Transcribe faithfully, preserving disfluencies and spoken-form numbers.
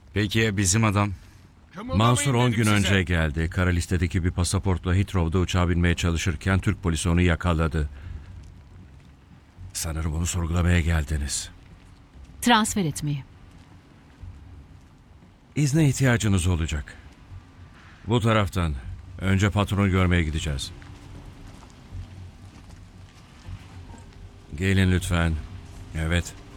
Peki ya bizim adam? Mansur on gün önce geldi. Kara listedeki bir pasaportla Heathrow'da uçağa binmeye çalışırken Türk polisi onu yakaladı. Sanırım onu sorgulamaya geldiniz. Transfer etmeyi. İzne ihtiyacınız olacak. Bu taraftan. Önce patronu görmeye gideceğiz. Gelin lütfen. Evet.